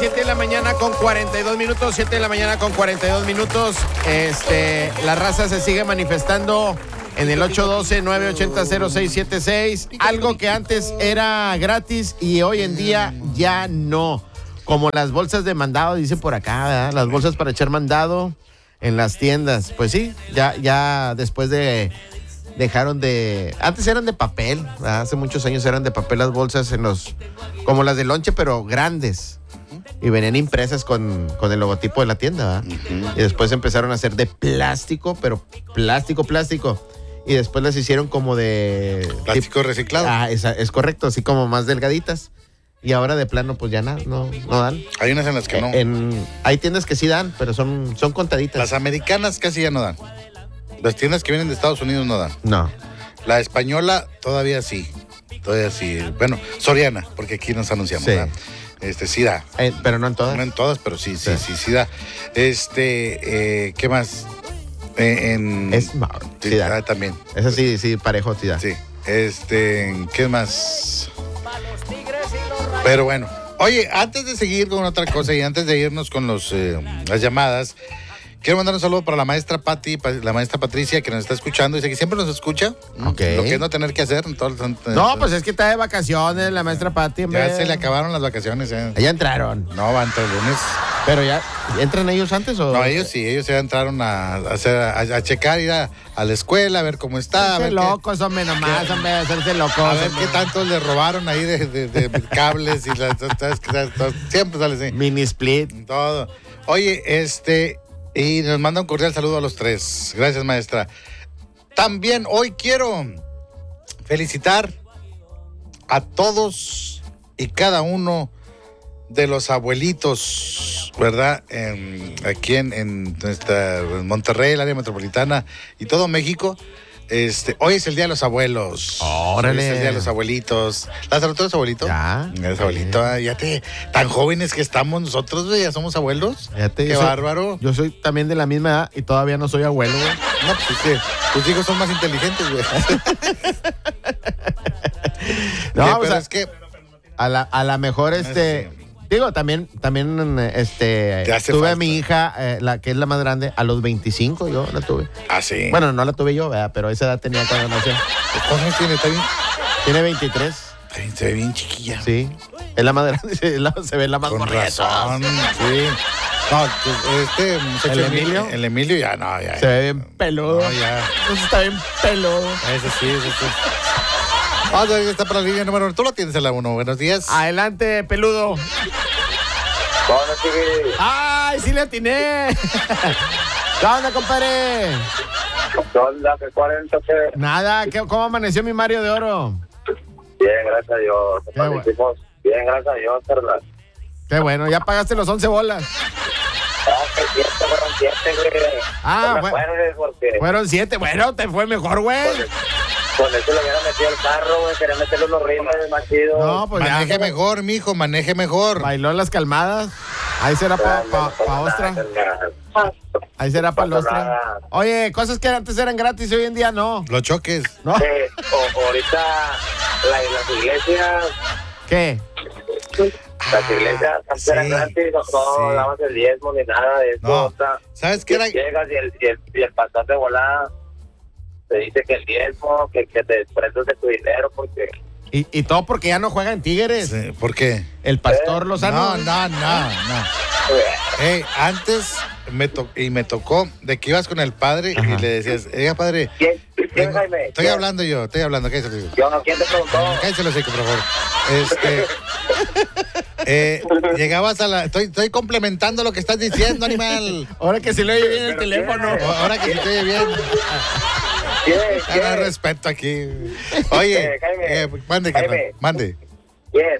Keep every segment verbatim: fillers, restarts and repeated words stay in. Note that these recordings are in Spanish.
siete de la mañana con cuarenta y dos minutos, siete de la mañana con cuarenta y dos minutos. Este, la raza se sigue manifestando en el ocho uno dos, nueve ocho cero, cero seis siete seis. Algo que antes era gratis y hoy en día ya no. Como las bolsas de mandado, dice por acá, ¿verdad? Las bolsas para echar mandado en las tiendas. Pues sí, ya, ya después de... Dejaron de... Antes eran de papel, ¿verdad? Hace muchos años eran de papel las bolsas en los... Como las de lonche, pero grandes. Y venían impresas con, con el logotipo de la tienda, ¿verdad? Uh-huh. Y después empezaron a hacer de plástico, pero plástico, plástico. Y después las hicieron como de... Plástico tipo, reciclado. Ah, es, es correcto, así como más delgaditas. Y ahora de plano, pues ya nada, no, no dan. Hay unas en las que no. En, hay tiendas que sí dan, pero son, son contaditas. Las americanas casi ya no dan. Las tiendas que vienen de Estados Unidos no dan. No. La española todavía sí. Todavía sí. Bueno, Soriana, porque aquí nos anunciamos. Sí, este, sí da. Eh, pero no en todas. No en todas, pero sí, sí, sí, sí, sí da. Este, eh, ¿qué más? Eh, en Smart. Sí, sí da. Ah, también. Esa sí, sí, parejo, sí da. Sí. Este, ¿qué más? Pero bueno. Oye, antes de seguir con otra cosa y antes de irnos con los eh, las llamadas, quiero mandar un saludo para la maestra Pati, la maestra Patricia, que nos está escuchando. Dice que siempre nos escucha. Okay. Lo que es no tener que hacer. Todo, todo, no, pues es que está de vacaciones la maestra Pati. Ya me... se le acabaron las vacaciones. Eh. Ya entraron. No, van hasta el lunes. ¿Pero ya entran ellos antes o...? No, ellos sí, ellos ya entraron a, a, hacer, a, a checar, ir a, a la escuela, a ver cómo está. Hacerse locos, qué, hombre, nomás, qué, hombre, hacerse locos. A ver hombre. qué tanto le robaron ahí de, de, de cables y las, siempre sale así. Mini split. Todo. Oye, este... Y nos manda un cordial saludo a los tres. Gracias, maestra. También hoy quiero felicitar a todos y cada uno de los abuelitos, ¿verdad? En, aquí en, en, nuestra, en Monterrey, el área metropolitana y todo México. Este, hoy es el Día de los Abuelos. Órale. Hoy es el Día de los Abuelitos. ¿La saludó abuelito? Ya. ¿Eres abuelito? Ya te... Tan jóvenes que estamos nosotros, güey, ya somos abuelos. Fíjate, Qué yo bárbaro. Soy, yo soy también de la misma edad y todavía no soy abuelo, güey. No, pues es que tus hijos son más inteligentes, güey. No, Oye, o pero sea, es que... A la, a la mejor, este... Sí. Digo, también, también este, tuve falta. a mi hija, eh, la que es la más grande, a los veinticinco, yo la tuve. Ah, sí. Bueno, no la tuve yo, ¿verdad? Pero esa edad tenía cuando nació. ¿Cuántos años tiene? ¿Está bien? Tiene veintitrés. Se ve bien chiquilla. Sí. Es la más grande, se, la, se ve la más Con razón, sí. No, este muchacho... ¿El Emilio? El Emilio ya, no, ya. Se ve bien peludo. No, ya. Eso está bien peludo. Ese sí, ese sí. Vamos a ver, está para la línea número uno. Tú lo tienes en la uno. Buenos días. Adelante, peludo. Hola, chiqui. ¡Ay, sí le atiné! ¿Qué onda, compadre? ¿Qué onda? ¿Qué cuarenta? ¿Qué? Nada, ¿qué, ¿cómo amaneció mi Mario de Oro? Bien, gracias a Dios. Qué bueno. Bien, gracias a Dios, ¿verdad? Qué bueno, ya pagaste los once bolas. No, que siete, fueron siete, güey. Ah, no bueno. Porque... Fueron siete, bueno, te fue mejor, güey. Con eso le hubiera metido el carro, güey. Quería meterle unos ritmos más chidos. No, pues maneje ya, mejor, mijo, maneje mejor. Bailó las calmadas. Ahí será para pa, pa, pa Ostra. Ahí será para Ostra. Oye, cosas que antes eran gratis y hoy en día no. Los choques. ¿No? Sí, o, ahorita la, las iglesias. ¿Qué? Las iglesias antes sí, eran gratis, no, no sí. dabas el diezmo ni nada de eso. No. O sea, ¿Sabes qué era? Llegas y el, y el, y el pastor de volada te dice que el diezmo, que, que te desprendas de tu dinero porque... Y, y todo porque ya no juega en Tigres. Sí, ¿por qué? El pastor ¿Eh? Lozano. No, no, no, no. Hey, antes me to y me tocó de que ibas con el padre. Ajá. Y le decías, oiga, padre. ¿Quién? ¿Quién, Jaime? Estoy ¿Quién? hablando yo, estoy hablando. Cállate los hijos. Yo no, ¿quién te preguntó? Cállate los hijos, por favor. Este. eh, llegabas a la. Estoy, estoy complementando lo que estás diciendo, animal. Ahora que se le oye bien el teléfono. ¿Quién? Ahora que se te oye bien. ¿Quién? No hay respeto aquí. Oye, eh, mande, Jaime. Mande. ¿Quién?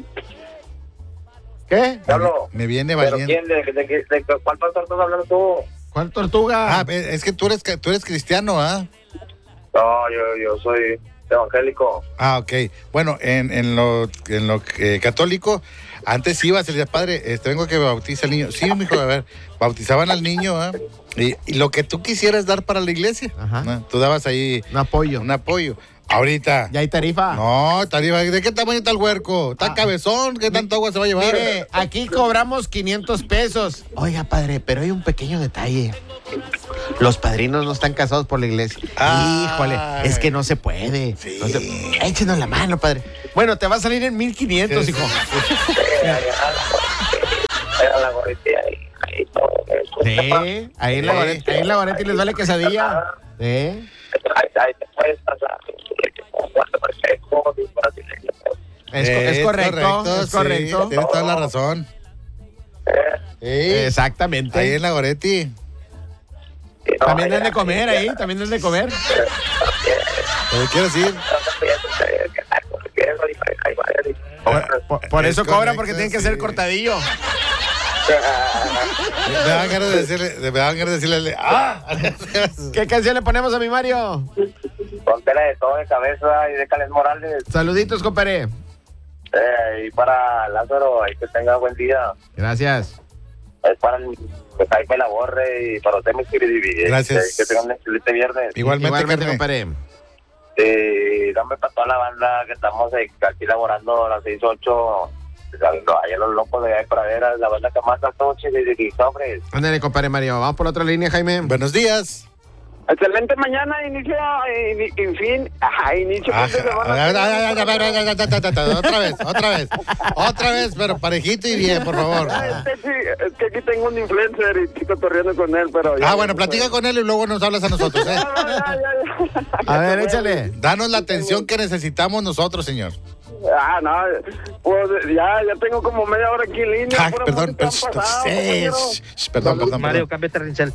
¿Qué? Hablo. Me viene ¿Pero valiendo. quién? ¿De, de, de, de cuál pastor estás hablando tú? ¿Cuál tortuga? Ah, es que tú eres, tú eres cristiano, ¿ah? No, yo, yo soy evangélico. Ah, ok. Bueno, en, en lo, en lo eh, católico, antes ibas y le decías, padre, este, vengo a que bautice al niño. Sí, mijo, a ver, bautizaban al niño, ¿eh? Y, y lo que tú quisieras dar para la iglesia, ajá, ¿no? Tú dabas ahí un apoyo. Un apoyo. Ahorita. ¿Ya hay tarifa? No, tarifa. ¿De qué tamaño está el huerco? ¿Está Ah. cabezón? ¿Qué tanto agua se va a llevar? Mire, aquí cobramos quinientos pesos. Oiga, padre, pero hay un pequeño detalle. Los padrinos no están casados por la iglesia. Ay. Híjole, es que no se puede. Sí. No se- Échenos la mano, padre. Bueno, te va a salir en mil quinientos, Sí, hijo. Era la gorrita ahí, ahí todo eso. Sí, ahí en la Goretti, ahí en la Goretti les vale quesadilla. Sí. Ahí, ahí te puedes pasar. Es, co- es correcto, es sí, correcto. tienes toda la razón. Sí. Exactamente. Ahí en la Goretti. También es de comer ahí, también es de comer. ¿Pero quieres ir? Por, por- por Es eso cobran, correcto, porque tienen que hacer sí. cortadillo. Me dan ganas de decirle, me dan ganas de decirle, ¡ah! ¿Qué canción le ponemos a mi Mario? Ponte la de todo de cabeza y de Cales Morales. Saluditos, compadre. Eh, y para Lázaro, ahí que tenga buen día. Gracias. Es para el pues ahí me la borre y para usted me escribe dividir. Gracias. Que tengan un excelente viernes. Igualmente, Igualmente, carne. compadre. Y dame para toda la banda que estamos eh, aquí laborando a las seis ocho. Allá los locos de ahí para ver a la banda que más noche de Cristóbal. Ándale, compadre Mario. Vamos por la otra línea, Jaime. Buenos días. Excelente mañana, inicio, eh, en fin, ajá, inicio Ah, fin de semana. a ver, a ver, a ver, a ver, a ver, a ver, a ver, otra vez, otra vez, otra vez, pero parejito y bien, por favor. Ah, Es que, sí, es que aquí tengo un influencer y estoy corriendo con él, pero... Ah, bueno, platica con él y luego nos hablas a nosotros, ¿eh? Ya, ya, ya, ya. A ver, échale. Danos la atención que necesitamos nosotros, señor. Ah, no, pues ya, ya tengo como media hora aquí en línea. Ah, pura perdón, música perdón, han pasado, sí, compañero. sh- sh- perdón, perdón, Mario, perdón. cámbiate rincel.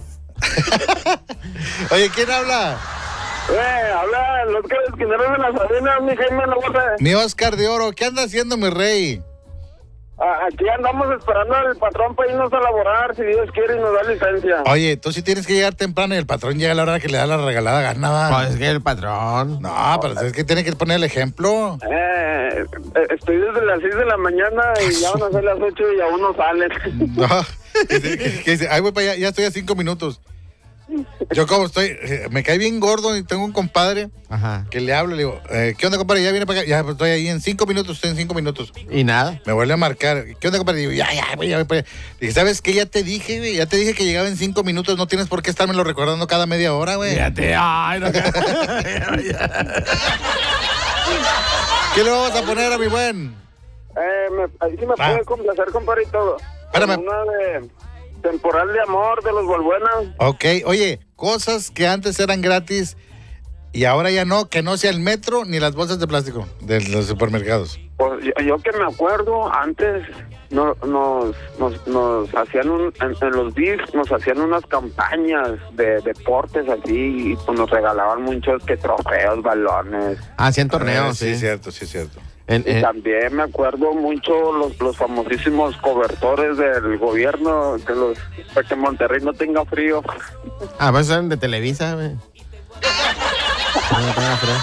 Oye, ¿quién habla? Eh, habla los que esquineros de la Sabina, mi Jaime Navarra. Mi Oscar de Oro, ¿qué anda haciendo mi rey? Ah, aquí andamos esperando al patrón para irnos a laborar, si Dios quiere y nos da licencia. Oye, tú sí tienes que llegar temprano y el patrón llega a la hora que le da la regalada gana. va. Pues es que el patrón. No, pero es que tiene que poner el ejemplo. Eh, eh, estoy desde las seis de la mañana y ya van a ser las ocho y aún no salen. No, que dice, que- que dice, ay, voy para allá, ya estoy a cinco minutos. Yo como estoy, eh, me cae bien gordo y tengo un compadre Ajá. que le hablo, le digo, eh, ¿qué onda, compadre? Ya viene para acá, ya pues, estoy ahí en cinco minutos, estoy en cinco minutos. Y nada. Me vuelve a marcar, ¿qué onda, compadre? Digo, ya, ya, voy, ya voy para allá. Dije, ¿sabes qué? Ya te dije, güey, ya te dije que llegaba en cinco minutos, no tienes por qué estármelo recordando cada media hora, güey. Fíjate. Ay, no. ¿Qué le vamos a poner a mi buen? Eh, me, ahí sí me Ah. puede complacer, compadre, y todo. Espérame. Una de temporal de amor de los Volbuenas. Ok, oye, cosas que antes eran gratis y ahora ya no, que no sea el metro ni las bolsas de plástico de los supermercados. Pues yo, yo que me acuerdo, antes no, nos, nos, nos hacían un, en, en los D I F nos hacían unas campañas de deportes así y pues nos regalaban muchos que trofeos, balones. Hacían torneos, Eh, sí. Sí, cierto, sí, cierto. En- Y en- también me acuerdo mucho los, los famosísimos cobertores del gobierno, que los para que Monterrey no tenga frío. Ah, pues eran de Televisa, güey. No tenga frío.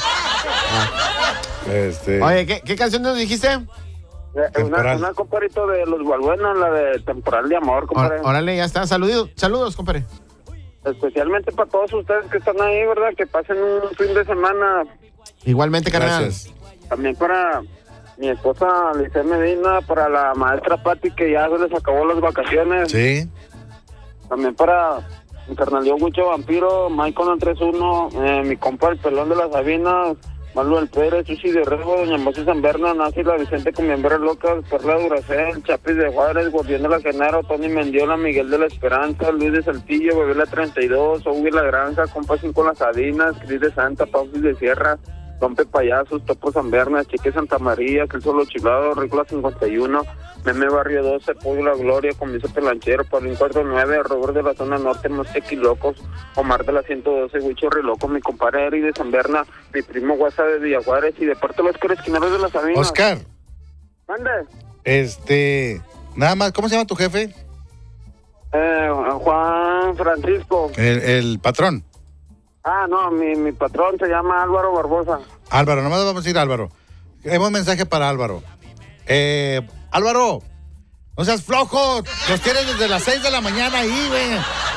Este, Oye, ¿qué, ¿qué canción nos dijiste? Eh, Una, Temporal. una comparito de los Balbuenas, la de temporal de amor, compadre. Ó- Órale, ya está. Saludos, saludos, compadre. Especialmente para todos ustedes que están ahí, ¿verdad? Que pasen un fin de semana. Igualmente, carnal. gracias. También para mi esposa Lice Medina, para la maestra Pati, que ya se les acabó las vacaciones. Sí. También para mi carnalío Gucho Vampiro, Michael Andrés uno, eh, mi compa el Pelón de las Sabinas, Manuel Pérez, Sushi de Rego, Doña Moses San Berna, Nancy La Vicente Comiembra Locas, Perla Duracel, Chapis de Juárez, Guardián de la Genaro, Tony Mendiola, Miguel de la Esperanza, Luis de Saltillo, Bebé la treinta y dos, Ogue La Granja, Compa cinco Las Sabinas, Cris de Santa, Pausis de Sierra, Rompe Payasos, Topo San Berna, Chique Santa María, Que el Solo Chivado, Rícola cincuenta y uno, Meme Barrio doce, Pollo La Gloria, Comienzo Pelanchero, Paulín cuarenta y nueve, Robert de la Zona Norte, Mostequi Locos, Omar de la ciento doce, Huicho Riloco, mi compadre Eri de San Berna, mi primo Guasa de Villajuárez y de parte de los Esquineros de la Sabina. Oscar, Mande. este, nada más, ¿cómo se llama tu jefe? Eh, Juan Francisco. El, el patrón. Ah, no, mi, mi patrón se llama Álvaro Barbosa. Álvaro, nomás vamos a decir Álvaro. Hemos un mensaje para Álvaro. Eh, Álvaro, no seas flojo. Los tienes desde las seis de la mañana ahí, güey.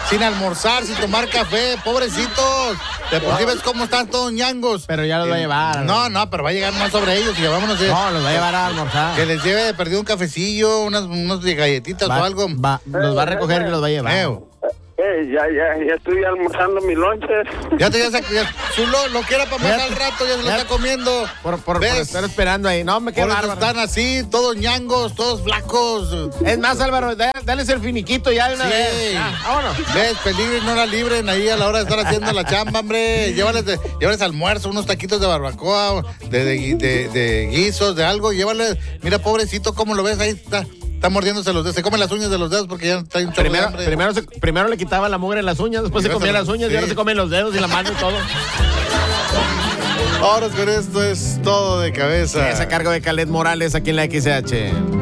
sin almorzar, sin tomar café, pobrecitos. De por sí ves cómo están todos ñangos. Pero ya los va a llevar. No, no, pero va a llegar más sobre ellos y vámonos. No, los va a llevar a almorzar. Que les lleve de perdido un cafecillo, unas, unos de galletitas Va- o algo. va- los va a recoger y los va a llevar. Eh, Eh, ya, ya, ya estoy almorzando mi lonche. Ya te ya, sa- ya su lo, lo que era para más Ya- al rato, ya se lo ya- está comiendo. Por, por, por ¿Ves? estar esperando ahí. No, me queda Por eso bárbaro. están así, todos ñangos, todos flacos. Es más, Álvaro, da- dales el finiquito ya de una Sí. vez. Ya, vámonos. ¿Ves? Peligro y no la libren ahí a la hora de estar haciendo la chamba, hombre. Llévales, de, llévales almuerzo, unos taquitos de barbacoa, de, de, de, de guisos, de algo. Llévales, mira, pobrecito, ¿cómo lo ves? Ahí está, está mordiéndose los dedos. Se come las uñas de los dedos porque ya está un chorro de Primero, hambre. primero, se- primero le quitaba la mugre en las uñas, después Y se luego comía se- las uñas y ahora sí. se comen los dedos y la mano y todo. Ahora con esto es todo de cabeza. Es a cargo de Calet Morales aquí en la X H.